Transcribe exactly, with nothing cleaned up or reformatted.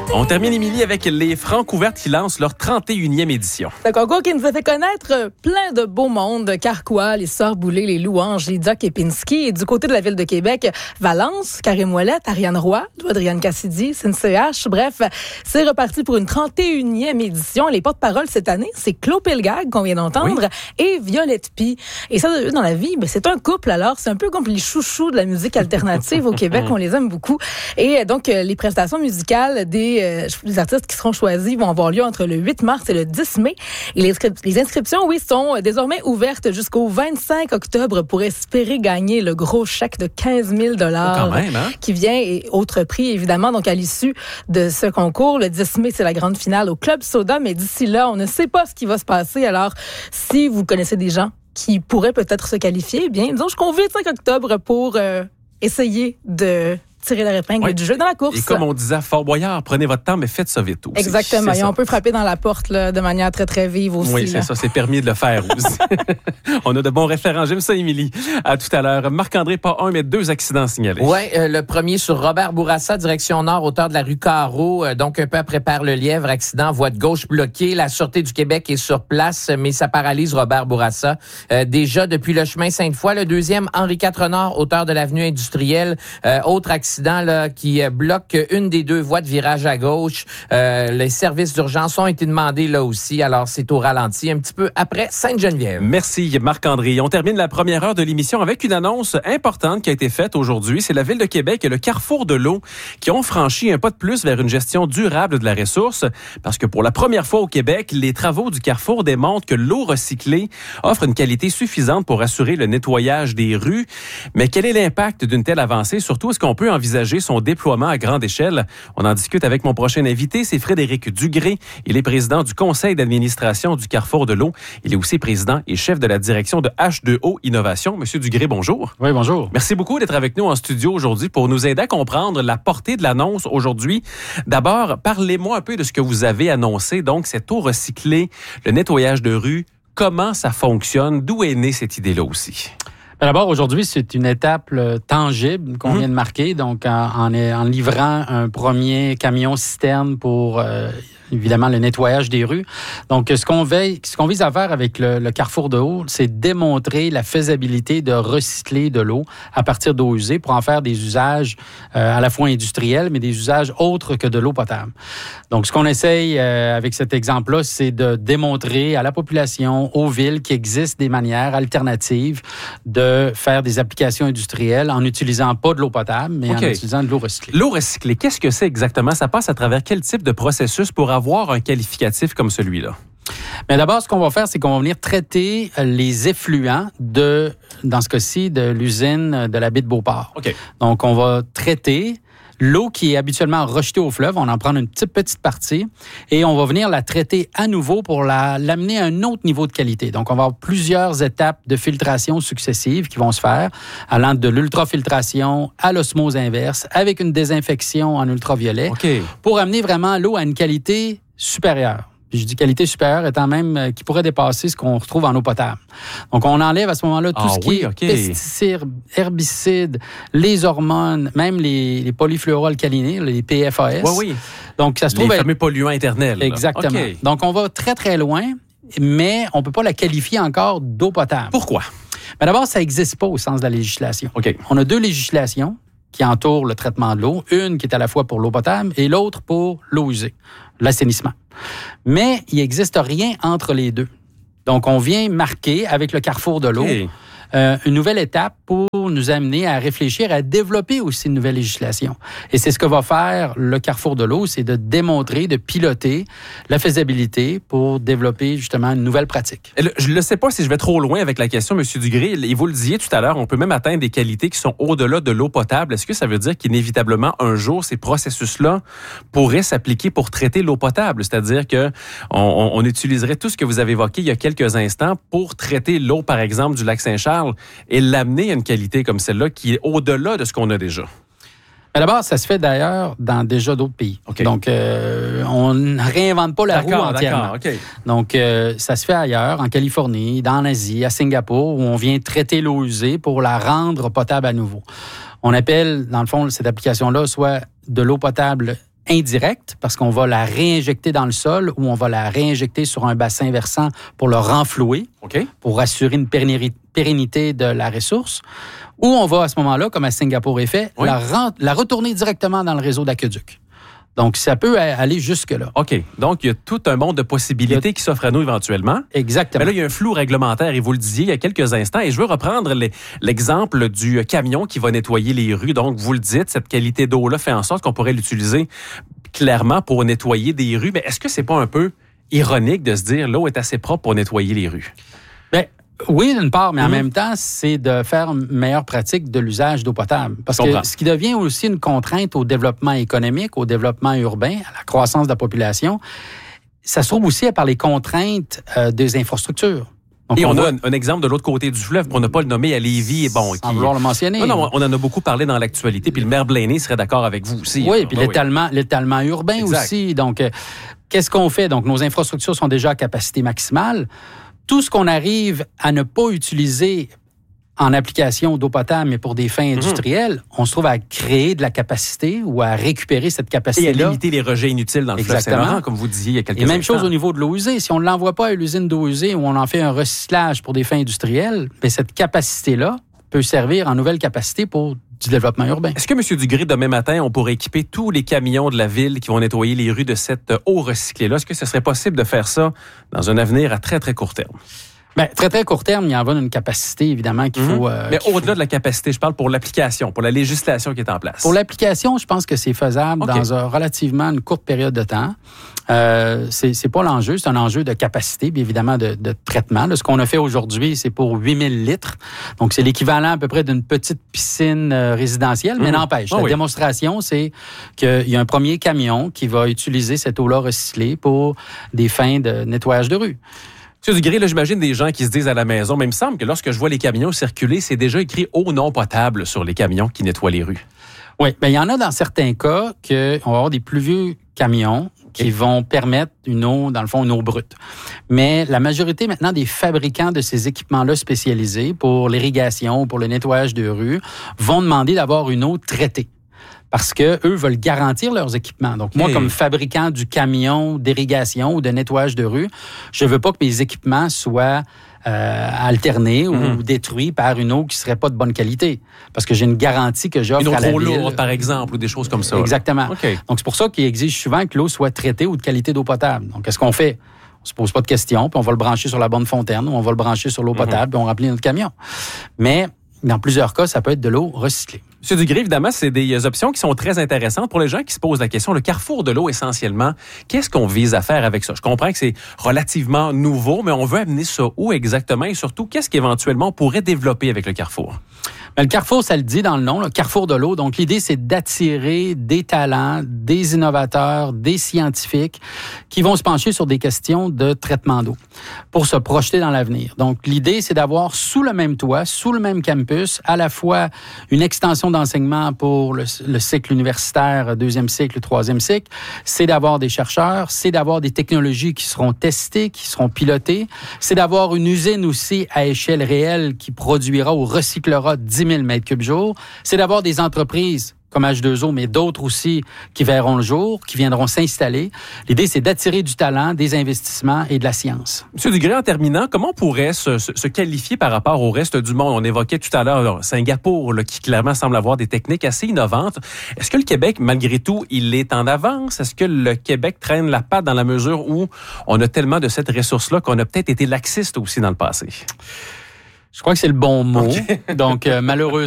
On termine, Émilie, avec les Francs ouvertes qui lancent leur trente et unième édition. C'est un concours qui nous a fait connaître plein de beaux mondes. Carquois, les Sœurs Boulay, les Louanges, les Doc et Pinsky. Et du côté de la ville de Québec, Valence, Karim Ouellette, Ariane Roy, Adrienne Cassidy, C N C H. Bref, c'est reparti pour une trente et unième édition. Les porte-paroles cette année, c'est Claude Pelgag qu'on vient d'entendre oui. et Violette Pie. Et ça, dans la vie, ben, c'est un couple alors. C'est un peu comme les chouchous de la musique alternative au Québec. On les aime beaucoup. Et donc, les prestations musicales des, euh, des artistes qui seront choisis vont avoir lieu entre le huit mars et le dix mai. Et les, inscri- les inscriptions, oui, sont désormais ouvertes jusqu'au vingt-cinq octobre pour espérer gagner le gros chèque de quinze mille dollars oh, quand même, hein? qui vient et autres prix, évidemment. Donc, à l'issue de ce concours, le dix mai, c'est la grande finale au Club Soda. Mais d'ici là, on ne sait pas ce qui va se passer. Alors, si vous connaissez des gens qui pourraient peut-être se qualifier, eh bien, disons, jusqu'au vingt-cinq octobre pour euh, essayer de tirer la épingle oui. du jeu dans la course. Et comme on disait à Fort Boyard, prenez votre temps, mais faites ça vite aussi. Exactement. Et on peut frapper dans la porte là, de manière très, très vive aussi. Oui, c'est là. ça. C'est permis de le faire aussi. On a de bons référents. J'aime ça, Émilie. À tout à l'heure. Marc-André, pas un, mais deux accidents signalés. Oui, euh, le premier sur Robert Bourassa, direction nord, hauteur de la rue Carreau. Euh, donc, un peu après Père-le-Lièvre, accident, voie de gauche bloquée. La Sûreté du Québec est sur place, mais ça paralyse Robert Bourassa. Euh, déjà, depuis le chemin Sainte-Foy, le deuxième, Henri quatre nord, hauteur de l'avenue industrielle. Euh, autre accident là qui bloque une des deux voies de virage à gauche. Euh, les services d'urgence ont été demandés là aussi. Alors, c'est au ralenti, un petit peu après Sainte-Geneviève. Merci, Marc-André. On termine la première heure de l'émission avec une annonce importante qui a été faite aujourd'hui. C'est la Ville de Québec et le Carrefour de l'eau qui ont franchi un pas de plus vers une gestion durable de la ressource. Parce que pour la première fois au Québec, les travaux du Carrefour démontrent que l'eau recyclée offre une qualité suffisante pour assurer le nettoyage des rues. Mais quel est l'impact d'une telle avancée? Surtout, est-ce qu'on peut envisager son déploiement à grande échelle? On en discute avec mon prochain invité, c'est Frédéric Dugré. Il est président du conseil d'administration du Carrefour de l'eau. Il est aussi président et chef de la direction de H deux O Innovation. Monsieur Dugré, bonjour. Oui, bonjour. Merci beaucoup d'être avec nous en studio aujourd'hui pour nous aider à comprendre la portée de l'annonce aujourd'hui. D'abord, parlez-moi un peu de ce que vous avez annoncé. Donc, cette eau recyclée, le nettoyage de rue, comment ça fonctionne? D'où est née cette idée-là aussi? D'abord, aujourd'hui, c'est une étape euh, tangible qu'on mmh. vient de marquer. Donc, en, en, en livrant un premier camion citerne pour, euh, évidemment, le nettoyage des rues. Donc, ce qu'on, veille, ce qu'on vise à faire avec le, le Carrefour de l'eau, c'est démontrer la faisabilité de recycler de l'eau à partir d'eau usée pour en faire des usages euh, à la fois industriels, mais des usages autres que de l'eau potable. Donc, ce qu'on essaye euh, avec cet exemple-là, c'est de démontrer à la population, aux villes, qu'il existe des manières alternatives de faire des applications industrielles en n'utilisant pas de l'eau potable, mais okay. en utilisant de l'eau recyclée. L'eau recyclée, qu'est-ce que c'est exactement? Ça passe à travers quel type de processus pour avoir un qualificatif comme celui-là? Mais d'abord, ce qu'on va faire, c'est qu'on va venir traiter les effluents de, dans ce cas-ci, de l'usine de la baie de Beauport. Okay. Donc, on va traiter l'eau qui est habituellement rejetée au fleuve, on en prend une petite, petite partie et on va venir la traiter à nouveau pour la, l'amener à un autre niveau de qualité. Donc, on va avoir plusieurs étapes de filtration successives qui vont se faire, allant de l'ultrafiltration à l'osmose inverse, avec une désinfection en ultraviolet, okay. pour amener vraiment l'eau à une qualité supérieure. Puis je dis qualité supérieure étant même euh, qui pourrait dépasser ce qu'on retrouve en eau potable. Donc, on enlève à ce moment-là tout ah, ce qui oui, est okay. pesticides, herbicides, les hormones, même les, les polyfluoroalkylés, les P F A S. Oui, oui. Donc, ça se les trouve... Les fameux polluants éternels. Exactement. Okay. Donc, on va très, très loin, mais on ne peut pas la qualifier encore d'eau potable. Pourquoi? Ben d'abord, ça n'existe pas au sens de la législation. Okay. On a deux législations qui entourent le traitement de l'eau. Une qui est à la fois pour l'eau potable et l'autre pour l'eau usée, l'assainissement. Mais il n'existe rien entre les deux. Donc, on vient marquer avec le Carrefour de l'eau okay. euh, une nouvelle étape pour nous amener à réfléchir, à développer aussi une nouvelle législation. Et c'est ce que va faire le Carrefour de l'eau, c'est de démontrer, de piloter la faisabilité pour développer justement une nouvelle pratique. Je ne sais pas si je vais trop loin avec la question, M. Dugré. Et vous le disiez tout à l'heure, on peut même atteindre des qualités qui sont au-delà de l'eau potable. Est-ce que ça veut dire qu'inévitablement, un jour, ces processus-là pourraient s'appliquer pour traiter l'eau potable? C'est-à-dire qu'on on, on utiliserait tout ce que vous avez évoqué il y a quelques instants pour traiter l'eau, par exemple, du lac Saint-Charles et l'amener à une qualité comme celle-là qui est au-delà de ce qu'on a déjà? Mais d'abord, ça se fait d'ailleurs dans déjà d'autres pays. Okay. Donc, euh, on ne réinvente pas la d'accord, roue entièrement. D'accord, okay. Donc, euh, ça se fait ailleurs, en Californie, dans l'Asie, à Singapour, où on vient traiter l'eau usée pour la rendre potable à nouveau. On appelle, dans le fond, cette application-là soit de l'eau potable indirecte, parce qu'on va la réinjecter dans le sol ou on va la réinjecter sur un bassin versant pour le renflouer, okay. pour assurer une pérennité de la ressource, ou on va à ce moment-là, comme à Singapour est fait, oui. la, rent- la retourner directement dans le réseau d'aqueduc. Donc, ça peut aller jusque-là. OK. Donc, il y a tout un monde de possibilités a... qui s'offrent à nous éventuellement. Exactement. Mais là, il y a un flou réglementaire, et vous le disiez il y a quelques instants. Et je veux reprendre les, l'exemple du camion qui va nettoyer les rues. Donc, vous le dites, cette qualité d'eau-là fait en sorte qu'on pourrait l'utiliser clairement pour nettoyer des rues. Mais est-ce que c'est pas un peu ironique de se dire l'eau est assez propre pour nettoyer les rues? Bien, oui, d'une part, mais en mmh. même temps, c'est de faire une meilleure pratique de l'usage d'eau potable. Parce que ce qui devient aussi une contrainte au développement économique, au développement urbain, à la croissance de la population, ça se trouve aussi par les contraintes euh, des infrastructures. Donc, et on, on a un, un exemple de l'autre côté du fleuve, pour ne pas le nommer, à Lévis. Et bon, sans qui... vouloir le mentionner. Non, non, on en a beaucoup parlé dans l'actualité, puis le maire Blaney serait d'accord avec vous aussi. Oui, puis oui, l'étalement, oui. l'étalement urbain exact. Aussi. Donc, euh, qu'est-ce qu'on fait? Donc, nos infrastructures sont déjà à capacité maximale. Tout ce qu'on arrive à ne pas utiliser en application d'eau potable, mais pour des fins industrielles, mmh. on se trouve à créer de la capacité ou à récupérer cette capacité-là. Et à limiter les rejets inutiles dans le fleuve Saint-Laurent, comme vous disiez il y a quelques instants. Et même instants. chose au niveau de l'eau usée. Si on ne l'envoie pas à l'usine d'eau usée ou on en fait un recyclage pour des fins industrielles, bien, cette capacité-là peut servir en nouvelle capacité pour du développement urbain. Est-ce que, M. Dugré, demain matin, on pourrait équiper tous les camions de la ville qui vont nettoyer les rues de cette eau recyclée-là? Est-ce que ce serait possible de faire ça dans un avenir à très, très court terme? Bien, très, très court terme, il y en va d'une capacité, évidemment, qu'il faut... Mm-hmm. Euh, Mais au-delà faut... de la capacité, je parle pour l'application, pour la législation qui est en place. Pour l'application, je pense que c'est faisable okay. dans un, relativement une courte période de temps. Euh, c'est, c'est pas l'enjeu, c'est un enjeu de capacité, bien évidemment, de, de traitement. Là, ce qu'on a fait aujourd'hui, c'est pour huit mille litres. Donc, c'est l'équivalent à peu près d'une petite piscine euh, résidentielle, mais mm-hmm. n'empêche. Oh, la oui. démonstration, c'est qu'il y a un premier camion qui va utiliser cette eau-là recyclée pour des fins de nettoyage de rue. M. Dugré, là, j'imagine des gens qui se disent à la maison, mais il me semble que lorsque je vois les camions circuler, c'est déjà écrit « eau non potable » sur les camions qui nettoient les rues. Oui, bien, il y en a dans certains cas qu'on va avoir des plus vieux camions qui vont permettre une eau, dans le fond, une eau brute. Mais la majorité maintenant des fabricants de ces équipements-là spécialisés pour l'irrigation, pour le nettoyage de rue, vont demander d'avoir une eau traitée. Parce que eux veulent garantir leurs équipements. Donc, moi, hey. comme fabricant du camion d'irrigation ou de nettoyage de rue, je veux pas que mes équipements soient euh, alternés mm-hmm. ou détruits par une eau qui serait pas de bonne qualité. Parce que j'ai une garantie que j'offre une eau à la trop ville. lourde, par exemple, ou des choses comme ça. Exactement. Okay. Donc, c'est pour ça qu'ils exigent souvent que l'eau soit traitée ou de qualité d'eau potable. Donc, qu'est-ce qu'on fait? On se pose pas de questions, puis on va le brancher sur la bonne fontaine ou on va le brancher sur l'eau potable, mm-hmm. puis on remplit notre camion. Mais dans plusieurs cas, ça peut être de l'eau recyclée. M. Dugré, évidemment, c'est des options qui sont très intéressantes pour les gens qui se posent la question. Le carrefour de l'eau, essentiellement, qu'est-ce qu'on vise à faire avec ça? Je comprends que c'est relativement nouveau, mais on veut amener ça où exactement? Et surtout, qu'est-ce qu'éventuellement on pourrait développer avec le carrefour? Bien, le carrefour, ça le dit dans le nom, le carrefour de l'eau. Donc, l'idée, c'est d'attirer des talents, des innovateurs, des scientifiques qui vont se pencher sur des questions de traitement d'eau pour se projeter dans l'avenir. Donc, l'idée, c'est d'avoir sous le même toit, sous le même campus, à la fois une extension d'enseignement pour le, le cycle universitaire, deuxième cycle, troisième cycle. C'est d'avoir des chercheurs, c'est d'avoir des technologies qui seront testées, qui seront pilotées. C'est d'avoir une usine aussi à échelle réelle qui produira ou recyclera dix mille mètres cubes jour. C'est d'avoir des entreprises comme H deux O, mais d'autres aussi qui verront le jour, qui viendront s'installer. L'idée, c'est d'attirer du talent, des investissements et de la science. M. Dugré, en terminant, comment on pourrait se, se, se qualifier par rapport au reste du monde? On évoquait tout à l'heure là, Singapour, là, qui clairement semble avoir des techniques assez innovantes. Est-ce que le Québec, malgré tout, il est en avance? Est-ce que le Québec traîne la patte dans la mesure où on a tellement de cette ressource-là qu'on a peut-être été laxiste aussi dans le passé? Je crois que c'est le bon mot. Okay. Donc, euh, malheureusement,